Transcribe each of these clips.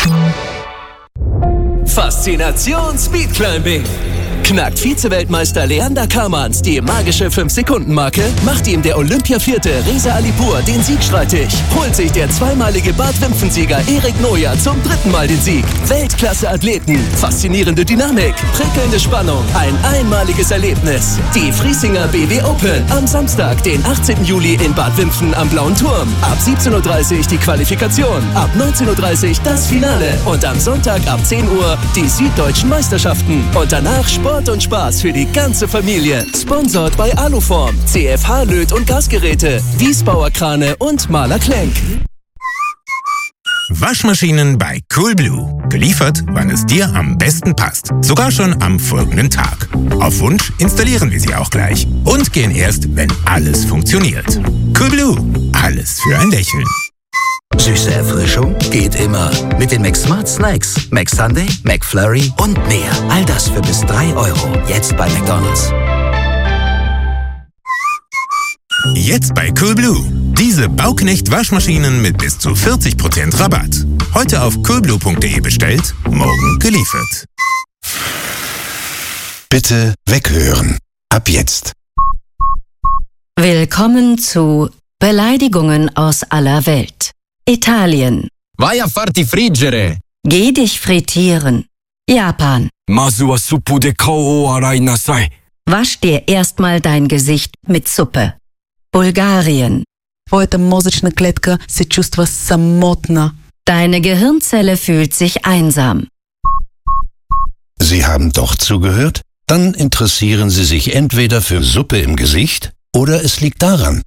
Faszination Speedclimbing. Knackt Vize-Weltmeister Leander Kamans die magische 5-Sekunden-Marke, macht ihm der Olympia-Vierte Reza Alipur den Sieg streitig, holt sich der zweimalige Bad-Wimpfen-Sieger Erik Noja zum 3. Mal den Sieg. Weltklasse-Athleten, faszinierende Dynamik, prickelnde Spannung, ein einmaliges Erlebnis. Die Friesinger BW Open am Samstag, den 18. Juli in Bad Wimpfen am Blauen Turm. Ab 17.30 Uhr die Qualifikation, ab 19.30 Uhr das Finale und am Sonntag ab 10 Uhr die Süddeutschen Meisterschaften. Und danach Sport und Spaß für die ganze Familie. Sponsored bei Aluform, CFH Löt- und Gasgeräte, Wiesbauer Krane und Mahler Klenk. Waschmaschinen bei Coolblue. Geliefert, wann es dir am besten passt. Sogar schon am folgenden Tag. Auf Wunsch installieren wir sie auch gleich. Und gehen erst, wenn alles funktioniert. Coolblue. Alles für ein Lächeln. Süße Erfrischung geht immer. Mit den McSmart Snacks. McSunday, McFlurry und mehr. All das für bis 3 Euro. Jetzt bei McDonald's. Jetzt bei Coolblue. Diese Bauknecht-Waschmaschinen mit bis zu 40% Rabatt. Heute auf coolblue.de bestellt, morgen geliefert. Bitte weghören. Ab jetzt. Willkommen zu Beleidigungen aus aller Welt. Italien. Vai a farti friggere. Geh dich frittieren. Japan. Masu wa suppu de kao o arai nasai. Wasch dir erstmal dein Gesicht mit Suppe. Bulgarien. Твоята мозъчна клетка се чувства самотна. Deine Gehirnzelle fühlt sich einsam. Sie haben doch zugehört? Dann interessieren Sie sich entweder für Suppe im Gesicht oder es liegt daran.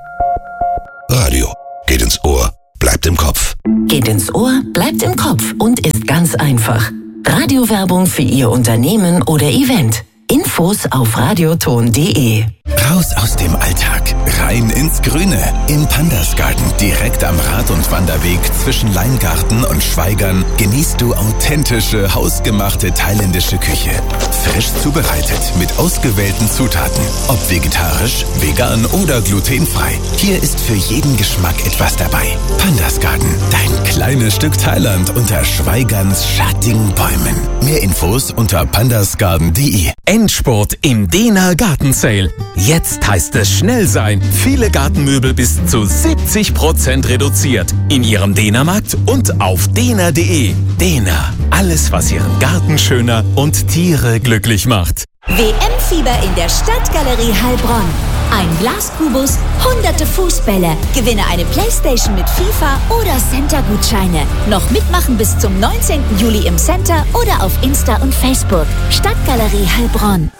Radio geht ins Ohr, bleibt im Kopf. Geht ins Ohr, bleibt im Kopf und ist ganz einfach. Radiowerbung für Ihr Unternehmen oder Event. Infos auf radioton.de. Raus aus dem Alltag, rein ins Grüne. In Pandas Garten, direkt am Rad- und Wanderweg zwischen Leingarten und Schweigern, genießt du authentische, hausgemachte thailändische Küche. Frisch zubereitet, mit ausgewählten Zutaten. Ob vegetarisch, vegan oder glutenfrei. Hier ist für jeden Geschmack etwas dabei. Pandas Garten, dein kleines Stück Thailand unter Schweigerns schattigen Bäumen. Mehr Infos unter pandasgarten.de. Endspurt im Dena Garten Sale. Jetzt heißt es schnell sein. Viele Gartenmöbel bis zu 70% reduziert. In Ihrem Dena-Markt und auf dena.de. Dena. Alles, was Ihren Garten schöner und Tiere glücklich macht. WM-Fieber in der Stadtgalerie Heilbronn. Ein Glaskubus, hunderte Fußbälle. Gewinne eine Playstation mit FIFA oder Center-Gutscheine. Noch mitmachen bis zum 19. Juli im Center oder auf Insta und Facebook. Stadtgalerie Heilbronn.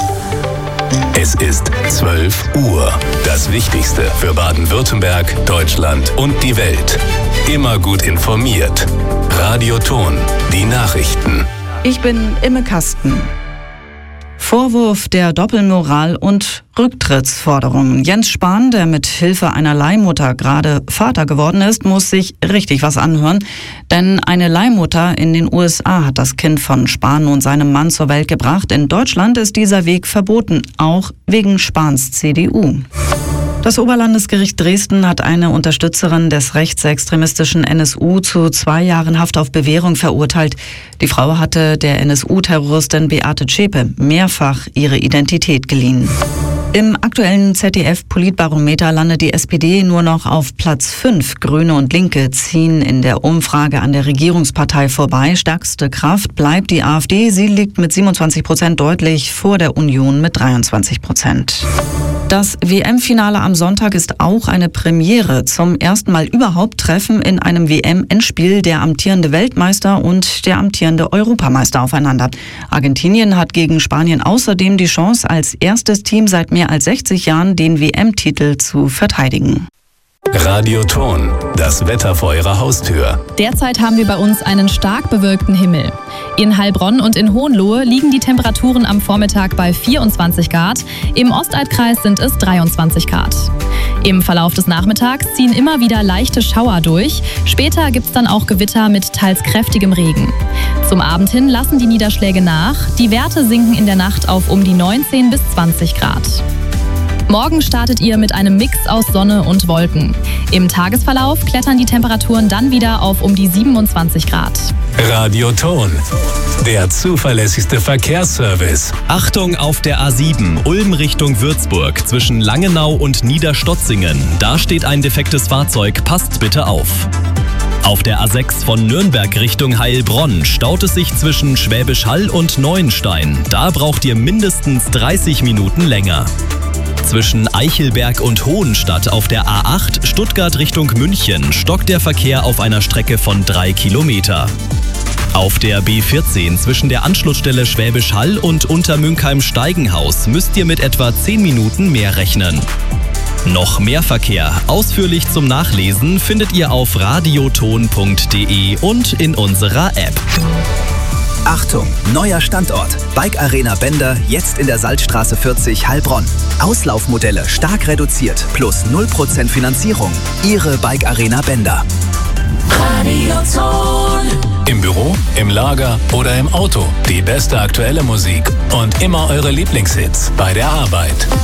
Es ist 12 Uhr. Das Wichtigste für Baden-Württemberg, Deutschland und die Welt. Immer gut informiert. Radioton, die Nachrichten. Ich bin Imme Kasten. Vorwurf der Doppelmoral und Rücktrittsforderungen. Jens Spahn, der mit Hilfe einer Leihmutter gerade Vater geworden ist, muss sich richtig was anhören. Denn eine Leihmutter in den USA hat das Kind von Spahn und seinem Mann zur Welt gebracht. In Deutschland ist dieser Weg verboten, auch wegen Spahns CDU. Das Oberlandesgericht Dresden hat eine Unterstützerin des rechtsextremistischen NSU zu 2 Jahren Haft auf Bewährung verurteilt. Die Frau hatte der NSU-Terroristin Beate Zschäpe mehrfach ihre Identität geliehen. Im aktuellen ZDF-Politbarometer landet die SPD nur noch auf Platz 5. Grüne und Linke ziehen in der Umfrage an der Regierungspartei vorbei. Stärkste Kraft bleibt die AfD. Sie liegt mit 27% deutlich vor der Union mit 23%. Das WM-Finale am Sonntag ist auch eine Premiere. Zum ersten Mal überhaupt treffen in einem WM-Endspiel der amtierende Weltmeister und der amtierende Europameister aufeinander. Argentinien hat gegen Spanien außerdem die Chance, als erstes Team seit mehr als 60 Jahren den WM-Titel zu verteidigen. Radioton, das Wetter vor Ihrer Haustür. Derzeit haben wir bei uns einen stark bewölkten Himmel. In Heilbronn und in Hohenlohe liegen die Temperaturen am Vormittag bei 24 Grad. Im Ostalbkreis sind es 23 Grad. Im Verlauf des Nachmittags ziehen immer wieder leichte Schauer durch. Später gibt es dann auch Gewitter mit teils kräftigem Regen. Zum Abend hin lassen die Niederschläge nach. Die Werte sinken in der Nacht auf um die 19 bis 20 Grad. Morgen startet ihr mit einem Mix aus Sonne und Wolken. Im Tagesverlauf klettern die Temperaturen dann wieder auf um die 27 Grad. Radioton, der zuverlässigste Verkehrsservice. Achtung auf der A7 Ulm Richtung Würzburg zwischen Langenau und Niederstotzingen. Da steht ein defektes Fahrzeug, passt bitte auf. Auf der A6 von Nürnberg Richtung Heilbronn staut es sich zwischen Schwäbisch Hall und Neuenstein. Da braucht ihr mindestens 30 Minuten länger. Zwischen Eichelberg und Hohenstadt auf der A8 Stuttgart Richtung München stockt der Verkehr auf einer Strecke von 3 Kilometer. Auf der B14 zwischen der Anschlussstelle Schwäbisch Hall und Untermünkheim-Steigenhaus müsst ihr mit etwa 10 Minuten mehr rechnen. Noch mehr Verkehr, ausführlich zum Nachlesen, findet ihr auf radioton.de und in unserer App. Achtung, neuer Standort. Bike Arena Bender, jetzt in der Salzstraße 40 Heilbronn. Auslaufmodelle stark reduziert, plus 0% Finanzierung. Ihre Bike Arena Bender. Radioton. Im Büro, im Lager oder im Auto. Die beste aktuelle Musik und immer eure Lieblingshits bei der Arbeit.